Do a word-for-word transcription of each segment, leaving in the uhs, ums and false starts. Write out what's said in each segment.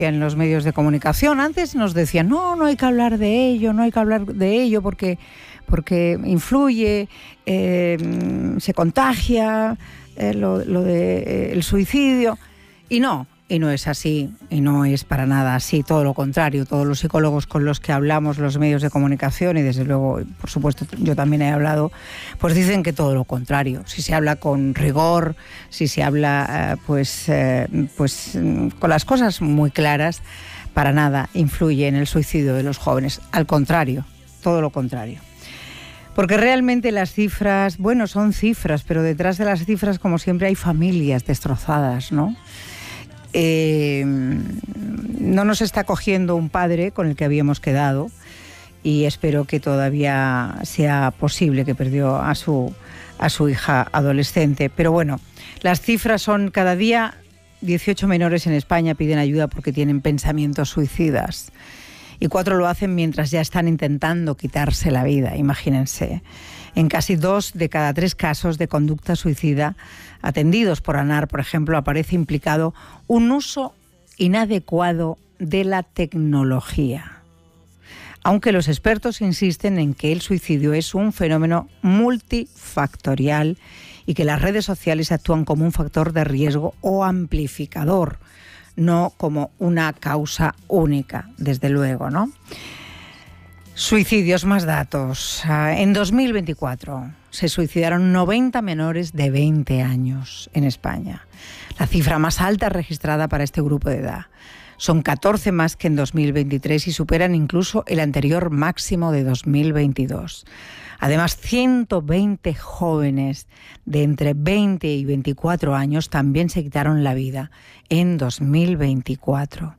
en los medios de comunicación. Antes nos decían, no, no hay que hablar de ello, no hay que hablar de ello porque, porque influye, eh, se contagia eh, lo, lo de eh, el suicidio. Y no, y no es así, y no es para nada así, todo lo contrario. Todos los psicólogos con los que hablamos, los medios de comunicación, y desde luego, por supuesto, yo también he hablado, pues dicen que todo lo contrario. Si se habla con rigor, si se habla eh, pues, eh, pues con las cosas muy claras, para nada influye en el suicidio de los jóvenes. Al contrario, todo lo contrario. Porque realmente las cifras, bueno, son cifras, pero detrás de las cifras, como siempre, hay familias destrozadas, ¿no? Eh, no nos está cogiendo un padre con el que habíamos quedado, y espero que todavía sea posible, que perdió a su, a su hija adolescente. Pero bueno, las cifras son: cada día dieciocho menores en España piden ayuda porque tienen pensamientos suicidas, y cuatro lo hacen mientras ya están intentando quitarse la vida, imagínense. En casi dos de cada tres casos de conducta suicida atendidos por ANAR, por ejemplo, aparece implicado un uso inadecuado de la tecnología. Aunque los expertos insisten en que el suicidio es un fenómeno multifactorial y que las redes sociales actúan como un factor de riesgo o amplificador, no como una causa única, desde luego, ¿no? Suicidios, más datos. En dos mil veinticuatro se suicidaron noventa menores de veinte años en España, la cifra más alta registrada para este grupo de edad. Son catorce más que en dos mil veintitrés y superan incluso el anterior máximo de dos mil veintidós. Además, ciento veinte jóvenes de entre veinte y veinticuatro años también se quitaron la vida en dos mil veinticuatro.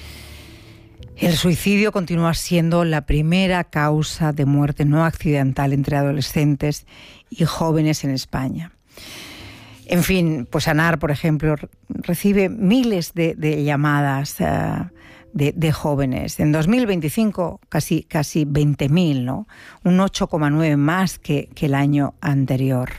El suicidio continúa siendo la primera causa de muerte no accidental entre adolescentes y jóvenes en España. En fin, pues ANAR, por ejemplo, recibe miles de, de llamadas uh, de, de jóvenes. En dos mil veinticinco, casi, casi veinte mil, ¿no? Un ocho coma nueve más que, que el año anterior.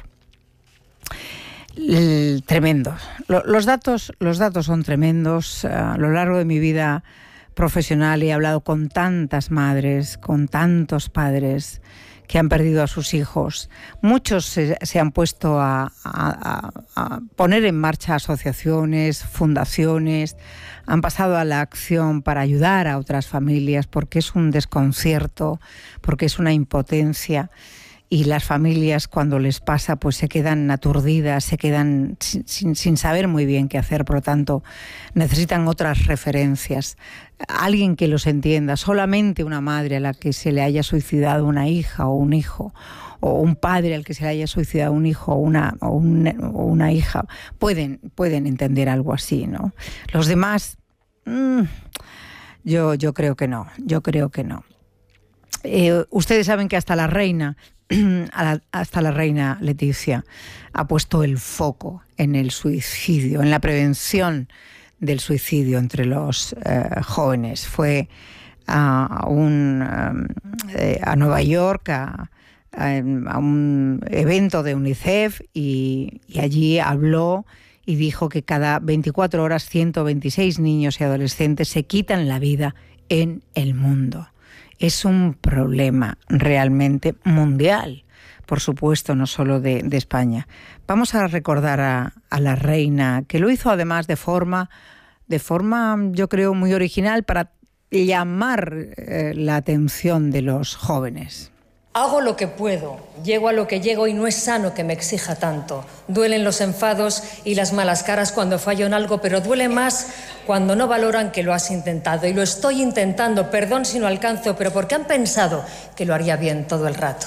El, tremendo. Los datos, los datos son tremendos. Uh, a lo largo de mi vida profesional he hablado con tantas madres, con tantos padres que han perdido a sus hijos. Muchos se, se han puesto a, a, a poner en marcha asociaciones, fundaciones, han pasado a la acción para ayudar a otras familias, porque es un desconcierto, porque es una impotencia. Y las familias, cuando les pasa, pues se quedan aturdidas, se quedan sin, sin saber muy bien qué hacer. Por lo tanto, necesitan otras referencias. Alguien que los entienda. Solamente una madre a la que se le haya suicidado una hija o un hijo, o un padre al que se le haya suicidado un hijo o una, o un, o una hija, pueden, pueden entender algo así, ¿no? Los demás, mmm, yo, yo creo que no. Yo creo que no. Eh, ustedes saben que hasta la reina... hasta la reina Leticia ha puesto el foco en el suicidio, en la prevención del suicidio entre los eh, jóvenes. Fue a, un, eh, a Nueva York a, a, a un evento de UNICEF y, y allí habló y dijo que cada veinticuatro horas ciento veintiséis niños y adolescentes se quitan la vida en el mundo. Es un problema realmente mundial, por supuesto, no solo de, de España. Vamos a recordar a, a la reina, que lo hizo además de forma, de forma, yo creo, muy original para llamar eh, la atención de los jóvenes. Hago lo que puedo, llego a lo que llego y no es sano que me exija tanto. Duelen los enfados y las malas caras cuando fallo en algo, pero duele más cuando no valoran que lo has intentado. Y lo estoy intentando, perdón si no alcanzo, pero porque han pensado que lo haría bien todo el rato.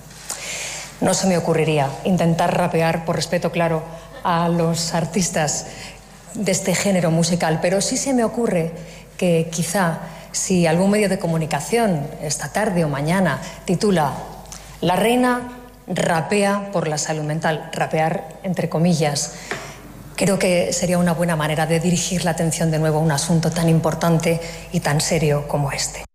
No se me ocurriría intentar rapear, por respeto claro a los artistas de este género musical, pero sí se me ocurre que quizá si algún medio de comunicación esta tarde o mañana titula "La reina rapea por la salud mental", rapear entre comillas, creo que sería una buena manera de dirigir la atención de nuevo a un asunto tan importante y tan serio como este.